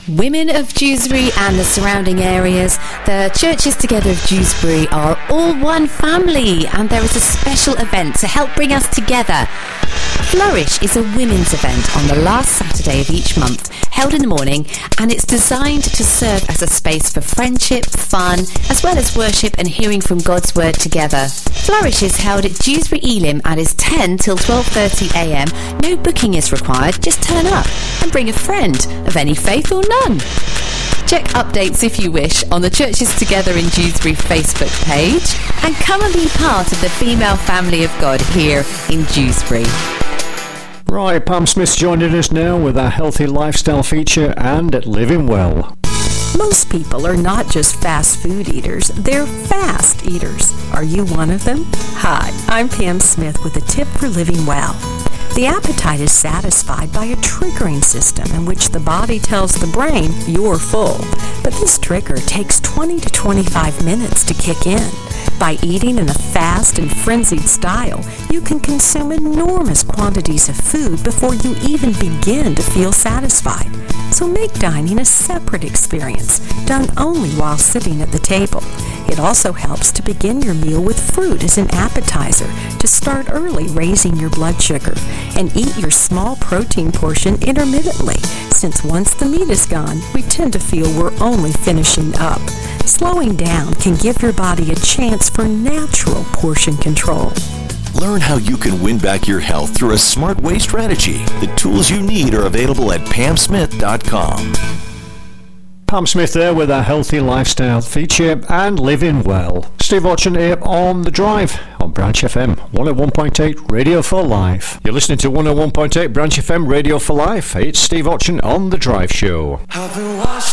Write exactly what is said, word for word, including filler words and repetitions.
Women of Dewsbury and the surrounding areas, the Churches Together of Dewsbury are all one family, and there is a special event to help bring us together. Flourish is a women's event on the last Saturday of each month, held in the morning, and it's designed to serve as a space for friendship, fun, as well as worship and hearing from God's Word together. Flourish is held at Dewsbury Elim and is ten till twelve thirty a m. No booking is required, just turn up and bring a friend of any faith or none. Check updates if you wish on the Churches Together in Dewsbury Facebook page, and come and be part of the female family of God here in Dewsbury. Right, Pam Smith's joining us now with our healthy lifestyle feature and Living Well. Most people are not just fast food eaters, they're fast eaters. Are you one of them? Hi, I'm Pam Smith with a tip for living well. The appetite is satisfied by a triggering system in which the body tells the brain you're full. But this trigger takes twenty to twenty-five minutes to kick in. By eating in a fast and frenzied style, you can consume enormous quantities of food before you even begin to feel satisfied. So make dining a separate experience, done only while sitting at the table. It also helps to begin your meal with fruit as an appetizer to start early raising your blood sugar, and eat your small protein portion intermittently, since once the meat is gone, we tend to feel we're only finishing up. Slowing down can give your body a chance for natural portion control. Learn how you can win back your health through a smart weight strategy. The tools you need are available at pam smith dot com. Pam Smith there with our healthy lifestyle feature and Living Well. Steve Orchin here on The Drive on Branch F M one oh one point eight Radio for Life. You're listening to one oh one point eight Branch F M Radio for Life. It's Steve Orchin on The Drive Show. I've been washed